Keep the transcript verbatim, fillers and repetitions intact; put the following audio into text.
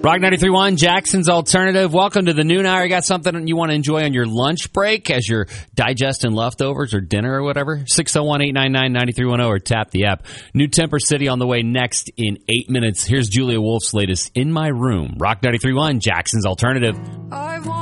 Rock ninety-three point one, Jackson's Alternative. Welcome to the noon hour. You got something you want to enjoy on your lunch break as you're digesting leftovers or dinner or whatever? six oh one, eight nine nine, nine three one oh or tap the app. New Temper City on the way next in eight minutes. Here's Julia Wolf's latest In My Room. Rock ninety-three point one, Jackson's Alternative.